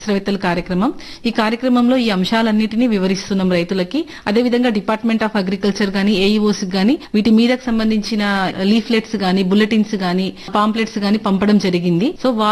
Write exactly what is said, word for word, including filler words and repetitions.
శాస్త్రవేత్తల కార్యక్రమం. ఈ కార్యక్రమంలో ఈ అంశాలన్నిటినీ వివరిస్తున్నాం రైతులకి. అదేవిధంగా డిపార్ట్మెంట్ ఆఫ్ అగ్రికల్చర్ గానీ, ఏఈఓస్ గానీ వీటి మీదకు సంబంధించిన లీఫ్లెట్స్ గానీ, బుల్లెటిన్స్ గానీ, పాంప్లెట్స్ గానీ పంపడం జరిగింది. సో